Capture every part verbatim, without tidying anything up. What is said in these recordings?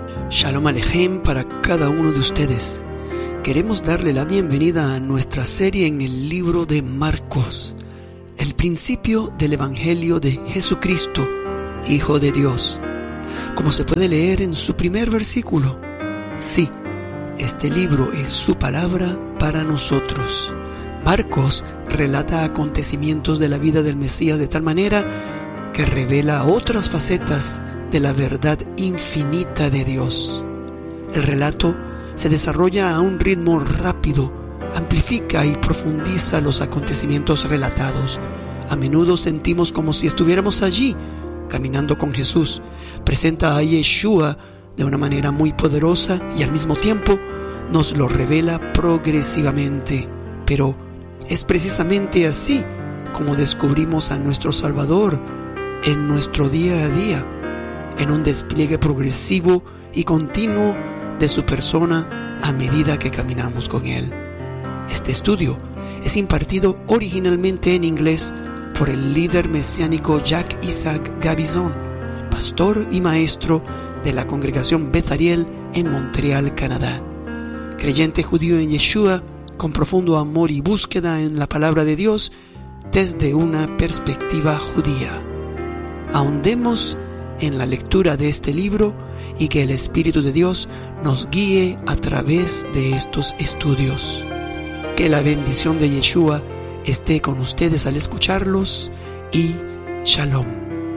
Shalom Alejem para cada uno de ustedes. Queremos darle la bienvenida a nuestra serie en el libro de Marcos, el principio del Evangelio de Jesucristo, Hijo de Dios. Como se puede leer en su primer versículo, sí, este libro es su palabra para nosotros. Marcos relata acontecimientos de la vida del Mesías de tal manera que revela otras facetas de la verdad infinita de Dios. El relato se desarrolla a un ritmo rápido, amplifica y profundiza los acontecimientos relatados. A menudo sentimos como si estuviéramos allí, caminando con Jesús. Presenta a Yeshua de una manera muy poderosa y al mismo tiempo nos lo revela progresivamente. Pero es precisamente así como descubrimos a nuestro Salvador en nuestro día a día, en un despliegue progresivo y continuo de su persona a medida que caminamos con Él. Este estudio es impartido originalmente en inglés por el líder mesiánico Jack Isaac Gabizon, pastor y maestro de la congregación Beth Ariel en Montreal, Canadá. Creyente judío en Yeshua, con profundo amor y búsqueda en la palabra de Dios desde una perspectiva judía. Ahondemos en la lectura de este libro y que el Espíritu de Dios nos guíe a través de estos estudios. Que la bendición de Yeshua esté con ustedes al escucharlos y Shalom.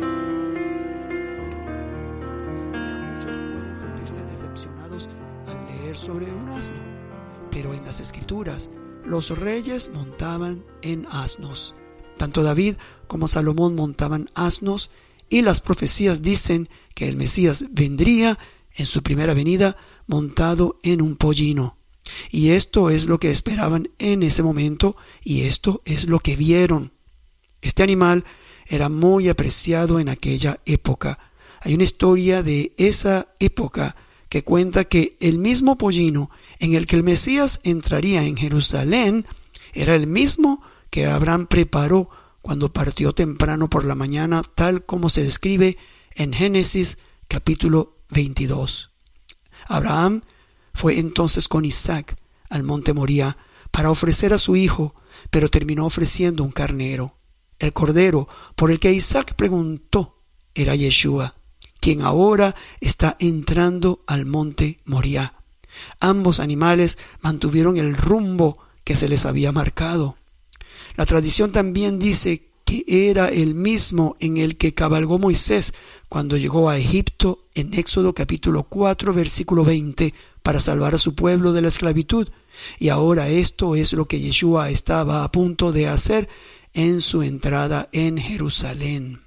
Muchos pueden sentirse decepcionados al leer sobre un asno, pero en las Escrituras los reyes montaban en asnos. Tanto David como Salomón montaban asnos, y las profecías dicen que el Mesías vendría en su primera venida montado en un pollino. Y esto es lo que esperaban en ese momento, y esto es lo que vieron. Este animal era muy apreciado en aquella época. Hay una historia de esa época que cuenta que el mismo pollino en el que el Mesías entraría en Jerusalén era el mismo que Abraham preparó cuando partió temprano por la mañana, tal como se describe en Génesis capítulo veintidós. Abraham fue entonces con Isaac al monte Moría para ofrecer a su hijo, pero terminó ofreciendo un carnero. El cordero por el que Isaac preguntó era Yeshua, quien ahora está entrando al monte Moría. Ambos animales mantuvieron el rumbo que se les había marcado. La tradición también dice que era el mismo en el que cabalgó Moisés cuando llegó a Egipto en Éxodo capítulo cuatro versículo veinte para salvar a su pueblo de la esclavitud. Y ahora esto es lo que Yeshua estaba a punto de hacer en su entrada en Jerusalén.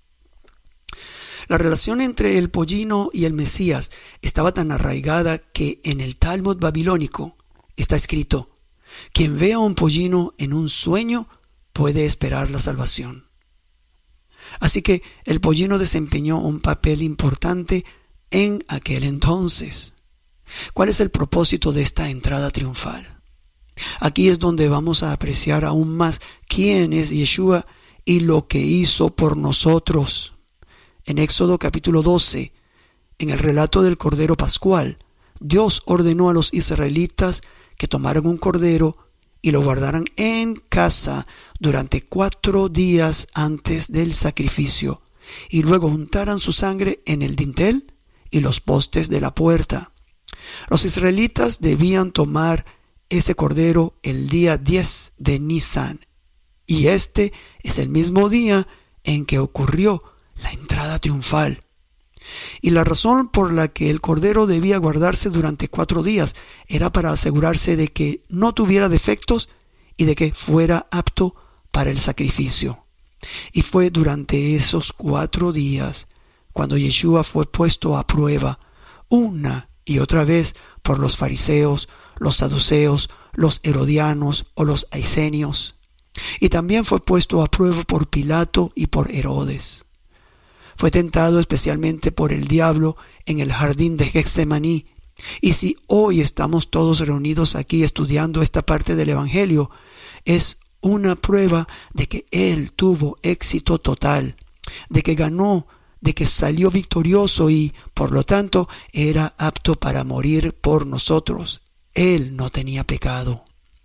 La relación entre el pollino y el Mesías estaba tan arraigada que en el Talmud babilónico está escrito: quien vea un pollino en un sueño puede esperar la salvación. Así que el pollino desempeñó un papel importante en aquel entonces. ¿Cuál es el propósito de esta entrada triunfal? Aquí es donde vamos a apreciar aún más quién es Yeshua y lo que hizo por nosotros. En Éxodo capítulo doce, en el relato del Cordero Pascual, Dios ordenó a los israelitas que tomaran un cordero y lo guardaran en casa durante cuatro días antes del sacrificio, y luego untaran su sangre en el dintel y los postes de la puerta. Los israelitas debían tomar ese cordero el día diez de Nisan, y este es el mismo día en que ocurrió la entrada triunfal. Y la razón por la que el cordero debía guardarse durante cuatro días era para asegurarse de que no tuviera defectos y de que fuera apto para el sacrificio. Y fue durante esos cuatro días cuando Yeshua fue puesto a prueba una y otra vez por los fariseos, los saduceos, los herodianos o los esenios. Y también fue puesto a prueba por Pilato y por Herodes. Fue tentado especialmente por el diablo en el jardín de Getsemaní. Y si hoy estamos todos reunidos aquí estudiando esta parte del Evangelio, es una prueba de que Él tuvo éxito total, de que ganó de que salió victorioso y, por lo tanto, era apto para morir por nosotros. Él no tenía pecado.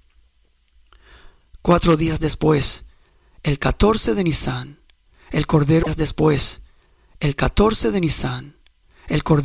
Cuatro días después, el catorce de Nisan, el cordero después, el catorce de Nisan, el cordero